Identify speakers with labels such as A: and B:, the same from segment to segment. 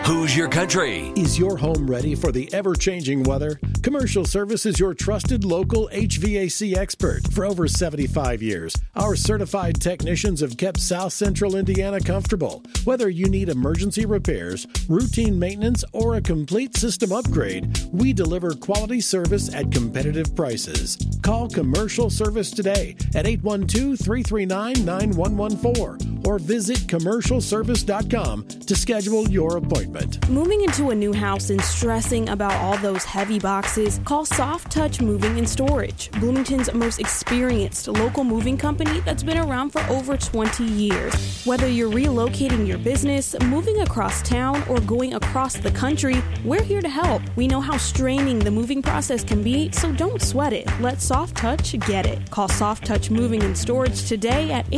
A: Who's Your Country?
B: Is your home ready for the ever-changing weather? Commercial Service is your trusted local HVAC expert. For over 75 years, our certified technicians have kept South Central Indiana comfortable. Whether you need emergency repairs, routine maintenance, or a complete system upgrade, we deliver quality service at competitive prices. Call Commercial Service today at 812-339-9114 or visit commercialservice.com to schedule your appointment.
C: Moving into a new house and stressing about all those heavy boxes? Call Soft Touch Moving and Storage, Bloomington's most experienced local moving company that's been around for over 20 years. Whether you're relocating your business, moving across town, or going across the country, we're here to help. We know how straining the moving process can be, so don't sweat it. Let Soft Touch get it. Call Soft Touch Moving and Storage today at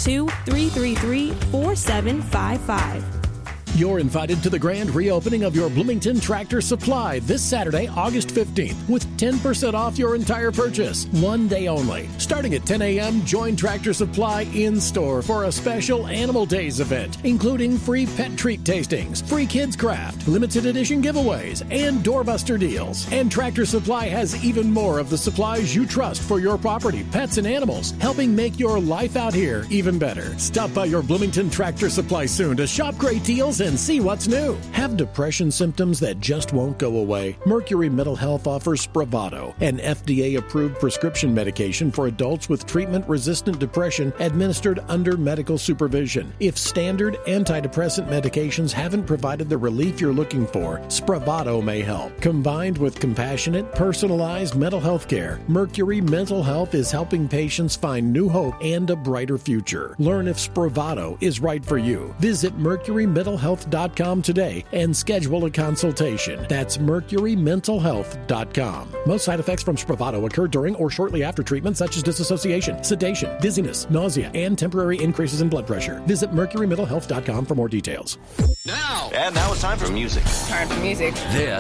C: 812-333-4755.
B: You're invited to the grand reopening of your Bloomington Tractor Supply this Saturday, August 15th, with 10% off your entire purchase. One day only. Starting at 10 a.m., join Tractor Supply in-store for a special Animal Days event, including free pet treat tastings, free kids craft, limited edition giveaways, and doorbuster deals. And Tractor Supply has even more of the supplies you trust for your property, pets, and animals, helping make your life out here even better. Stop by your Bloomington Tractor Supply soon to shop great deals and see what's new. Have depression symptoms that just won't go away? Mercury Mental Health offers Spravato, an FDA-approved prescription medication for adults with treatment-resistant depression administered under medical supervision. If standard antidepressant medications haven't provided the relief you're looking for, Spravato may help. Combined with compassionate, personalized mental health care, Mercury Mental Health is helping patients find new hope and a brighter future. Learn if Spravato is right for you. Visit mercurymentalhealth.com today and schedule a consultation. That's mercurymentalhealth.com. Most side effects from Spravato occur during or shortly after treatment, such as disassociation, sedation, dizziness, nausea, and temporary increases in blood pressure. Visit mercurymentalhealth.com for more details.
A: Now it's time for music.
D: Time for music.
A: This